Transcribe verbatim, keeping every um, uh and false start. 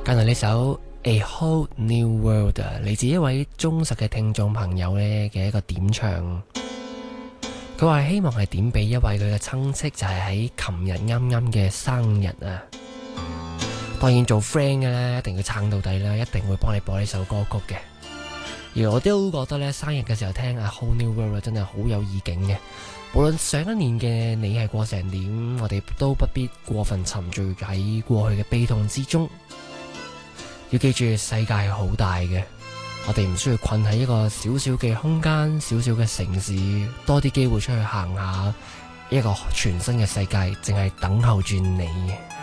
跟住呢首 A Whole New World 嚟自一位忠實嘅聽眾朋友呢嘅一個點唱，佢話希望係點俾一位佢嘅親戚，就係喺琴日啱啱嘅生日啊。當然做 friend 嘅呢，一定要撐到底啦，一定會幫你播呢首歌曲嘅。而我都覺得呢，生日嘅時候聽 A Whole New World 真係好有意境嘅。無論上一年嘅你係過成點，我哋都不必過分沉醉喺過去嘅悲痛之中。要記住，世界係好大嘅，我哋唔需要困喺一個小小嘅空間、小小嘅城市，多啲機會出去行下，一個全新嘅世界，淨係等候住你。